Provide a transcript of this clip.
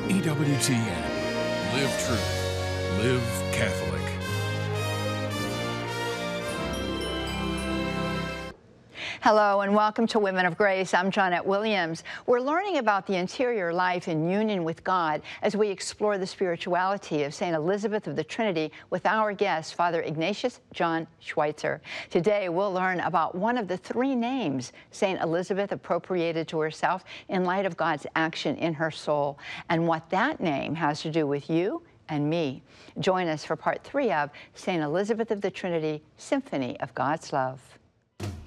EWTN. Live truth. Live Catholic. Hello and welcome to Women of Grace. I'm Johnnette Williams. We're learning about the interior life in union with God as we explore the spirituality of St. Elizabeth of the Trinity with our guest, Father Ignatius John Schweitzer. Today we'll learn about one of the three names St. Elizabeth appropriated to herself in light of God's action in her soul, and what that name has to do with you and me. Join us for part 3 of St. Elizabeth of the Trinity, Symphony of God's Love.